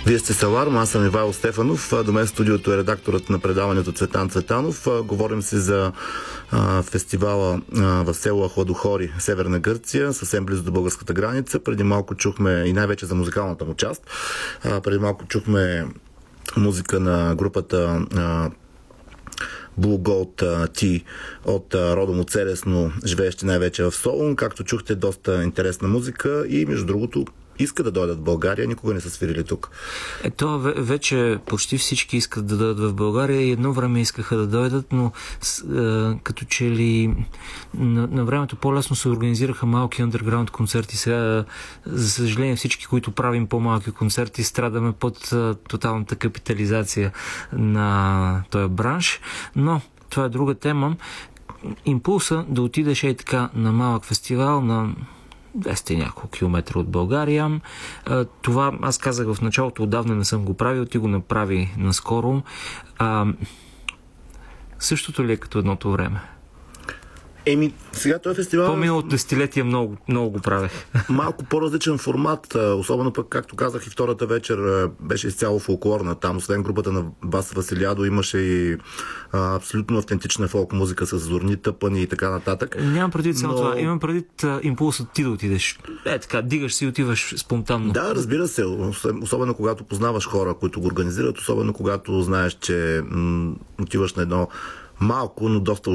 Вие сте с Аларм, аз съм Ивайло Стефанов. До мен в студиото е редакторът на предаването Цветан Цветанов. Говорим си за фестивала в село Ахладохори, Северна Гърция, съвсем близо до българската граница. Преди малко чухме, и най-вече за музикалната му част, преди малко чухме музика на групата Blue Gold Tea от родом от Целес, но живеещи най-вече в Солун. Както чухте, доста интересна музика и между другото иска да дойдат в България, никога не са свирили тук. Ето, вече почти всички искат да дойдат в България и едно време искаха да дойдат, но като че ли на времето по-лесно се организираха малки underground концерти. Сега, за съжаление, всички, които правим по-малки концерти, страдаме под тоталната капитализация на този бранш, но това е друга тема. Импулса да отидеш и така на малък фестивал, на 200 и няколко километра от България. Това аз казах в началото, отдавна не съм го правил, ти го направи наскоро. Същото ли е като едното време? Сега този фестивал... По-миналото десетилетие много го правех. Малко по-различен формат, особено пък, както казах, и втората вечер беше изцяло фолклорна. Там, освен групата на Бас Василиадо, имаше и абсолютно автентична фолк музика с зорни тъпани и така нататък. Нямам предвид само това. Имам предвид импулсът ти да отидеш. Така, дигаш си и отиваш спонтанно. Да, разбира се. Особено когато познаваш хора, които го организират, особено когато знаеш, че отиваш на едно малко, но доста